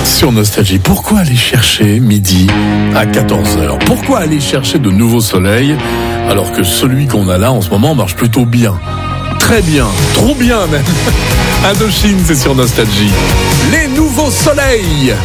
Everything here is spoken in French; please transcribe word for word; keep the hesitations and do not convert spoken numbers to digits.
Sur Nostalgie, pourquoi aller chercher midi à quatorze heures? Pourquoi aller chercher de nouveaux soleils alors que celui qu'on a là en ce moment marche plutôt bien? Très bien, trop bien même. Indochine, c'est sur Nostalgie. Les nouveaux soleils.